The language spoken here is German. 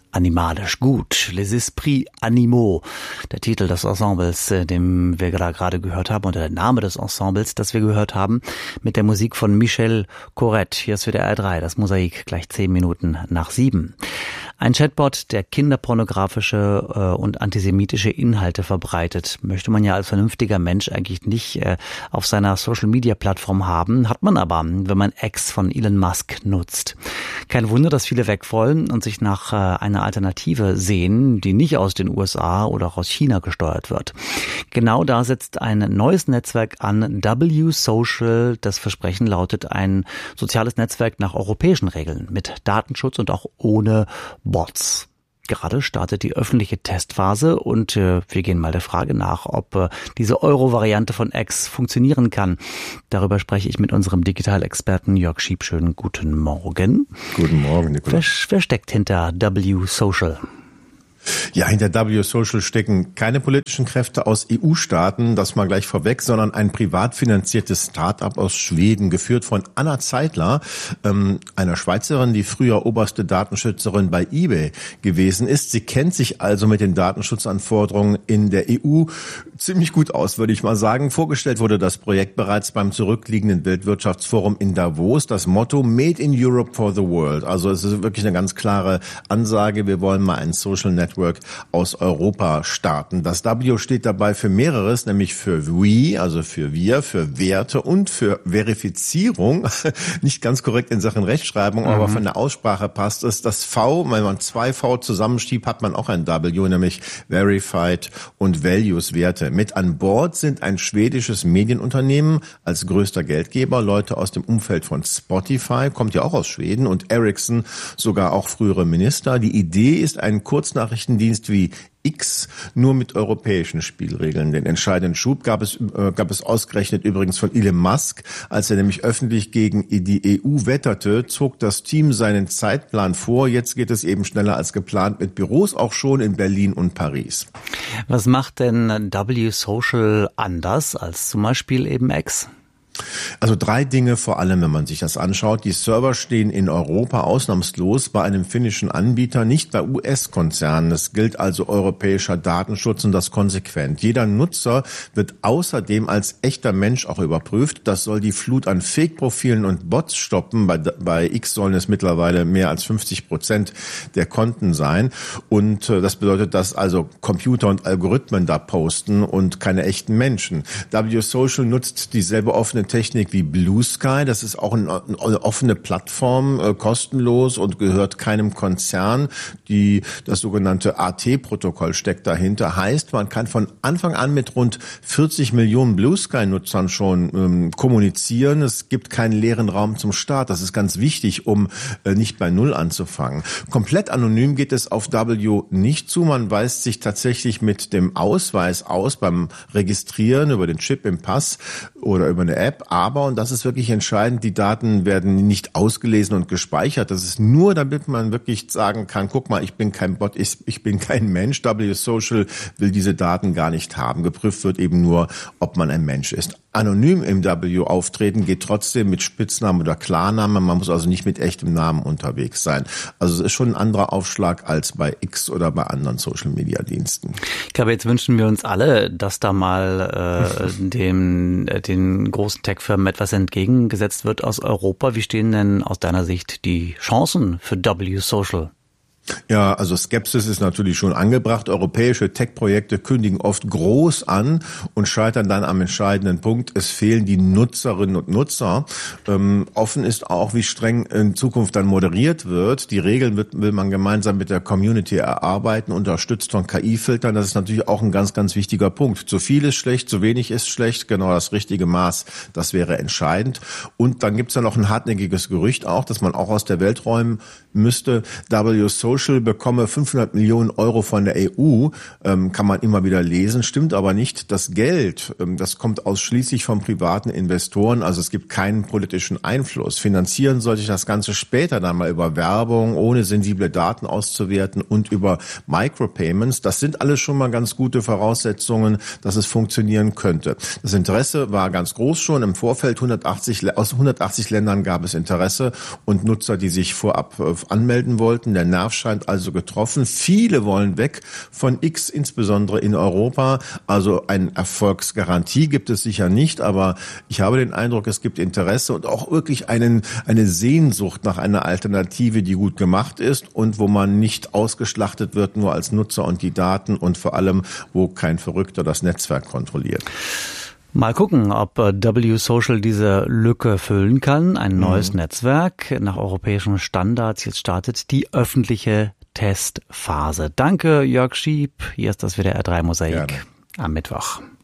Animalisch gut, Les Esprits Animaux, der Titel des Ensembles, den wir gerade gehört haben, oder der Name des Ensembles, das wir gehört haben, mit der Musik von Michel Corrette. Hier ist für der R3 das Mosaik, gleich 10 Minuten nach 7. Ein Chatbot, der kinderpornografische und antisemitische Inhalte verbreitet, möchte man ja als vernünftiger Mensch eigentlich nicht auf seiner Social-Media-Plattform haben, hat man aber, wenn man X von Elon Musk nutzt. Kein Wunder, dass viele weg wollen und sich nach einer Alternative sehen, die nicht aus den USA oder auch aus China gesteuert wird. Genau da setzt ein neues Netzwerk an, W-Social. Das Versprechen lautet ein soziales Netzwerk nach europäischen Regeln, mit Datenschutz und auch ohne Bots. Gerade startet die öffentliche Testphase und wir gehen mal der Frage nach, ob diese Euro-Variante von X funktionieren kann. Darüber spreche ich mit unserem Digitalexperten Jörg Schiebschön. Guten Morgen. Guten Morgen, Nikolaus. Wer steckt hinter W-Social? Ja, hinter W-Social stecken keine politischen Kräfte aus EU-Staaten, das mal gleich vorweg, sondern ein privat finanziertes Start-up aus Schweden, geführt von Anna Zeitler, einer Schweizerin, die früher oberste Datenschützerin bei eBay gewesen ist. Sie kennt sich also mit den Datenschutzanforderungen in der EU ziemlich gut aus, würde ich mal sagen. Vorgestellt wurde das Projekt bereits beim zurückliegenden Weltwirtschaftsforum in Davos. Das Motto Made in Europe for the World. Also es ist wirklich eine ganz klare Ansage. Wir wollen mal ein Social Network aus Europa starten. Das W steht dabei für mehreres, nämlich für We, also für wir, für Werte und für Verifizierung. Nicht ganz korrekt in Sachen Rechtschreibung, aber von der Aussprache passt es. Das V, wenn man 2 V zusammenschiebt, hat man auch ein W, nämlich Verified und Values, Werte. Mit an Bord sind ein schwedisches Medienunternehmen als größter Geldgeber, Leute aus dem Umfeld von Spotify, kommt ja auch aus Schweden, und Ericsson, sogar auch frühere Minister. Die Idee ist ein Kurznachrichtendienst wie X, nur mit europäischen Spielregeln. Den entscheidenden Schub gab es ausgerechnet übrigens von Elon Musk. Als er nämlich öffentlich gegen die EU wetterte, zog das Team seinen Zeitplan vor. Jetzt geht es eben schneller als geplant, mit Büros auch schon in Berlin und Paris. Was macht denn W-Social anders als zum Beispiel eben X? Also 3 Dinge vor allem, wenn man sich das anschaut. Die Server stehen in Europa ausnahmslos bei einem finnischen Anbieter, nicht bei US-Konzernen. Es gilt also europäischer Datenschutz und das konsequent. Jeder Nutzer wird außerdem als echter Mensch auch überprüft. Das soll die Flut an Fake-Profilen und Bots stoppen. Bei X sollen es mittlerweile mehr als 50% der Konten sein. Und das bedeutet, dass also Computer und Algorithmen da posten und keine echten Menschen. W-Social nutzt dieselbe offene Technik wie Blue Sky. Das ist auch eine offene Plattform, kostenlos und gehört keinem Konzern. Das sogenannte AT-Protokoll steckt dahinter. Heißt, man kann von Anfang an mit rund 40 Millionen Blue Sky-Nutzern schon kommunizieren. Es gibt keinen leeren Raum zum Start. Das ist ganz wichtig, um nicht bei Null anzufangen. Komplett anonym geht es auf W nicht zu. Man weist sich tatsächlich mit dem Ausweis aus beim Registrieren über den Chip im Pass oder über eine App. Aber, und das ist wirklich entscheidend, die Daten werden nicht ausgelesen und gespeichert. Das ist nur, damit man wirklich sagen kann, guck mal, ich bin kein Bot, ich bin kein Mensch. W-Social will diese Daten gar nicht haben. Geprüft wird eben nur, ob man ein Mensch ist. Anonym im W auftreten geht trotzdem mit Spitznamen oder Klarnamen. Man muss also nicht mit echtem Namen unterwegs sein. Also es ist schon ein anderer Aufschlag als bei X oder bei anderen Social-Media-Diensten. Ich glaube, jetzt wünschen wir uns alle, dass da mal den großen Tech-Firmen etwas entgegengesetzt wird aus Europa. Wie stehen denn aus deiner Sicht die Chancen für W-Social? Ja, also Skepsis ist natürlich schon angebracht. Europäische Tech-Projekte kündigen oft groß an und scheitern dann am entscheidenden Punkt. Es fehlen die Nutzerinnen und Nutzer. Offen ist auch, wie streng in Zukunft dann moderiert wird. Die Regeln will man gemeinsam mit der Community erarbeiten, unterstützt von KI-Filtern. Das ist natürlich auch ein ganz, ganz wichtiger Punkt. Zu viel ist schlecht, zu wenig ist schlecht. Genau das richtige Maß, das wäre entscheidend. Und dann gibt's ja noch ein hartnäckiges Gerücht auch, dass man auch aus der Welt räumen müsste. W-Social bekomme 500 Millionen Euro von der EU, kann man immer wieder lesen, stimmt aber nicht. Das Geld, das kommt ausschließlich von privaten Investoren, also es gibt keinen politischen Einfluss. Finanzieren sollte ich das Ganze später dann mal über Werbung, ohne sensible Daten auszuwerten und über Micropayments. Das sind alles schon mal ganz gute Voraussetzungen, dass es funktionieren könnte. Das Interesse war ganz groß schon im Vorfeld. Aus 180 Ländern gab es Interesse und Nutzer, die sich vorab anmelden wollten. Der Nerv scheint also getroffen. Viele wollen weg von X, insbesondere in Europa. Also eine Erfolgsgarantie gibt es sicher nicht, aber ich habe den Eindruck, es gibt Interesse und auch wirklich eine Sehnsucht nach einer Alternative, die gut gemacht ist und wo man nicht ausgeschlachtet wird, nur als Nutzer und die Daten und vor allem, wo kein Verrückter das Netzwerk kontrolliert. Mal gucken, ob W-Social diese Lücke füllen kann. Ein neues Netzwerk nach europäischen Standards. Jetzt startet die öffentliche Testphase. Danke, Jörg Schieb. Hier ist das WDR 3 Mosaik am Mittwoch.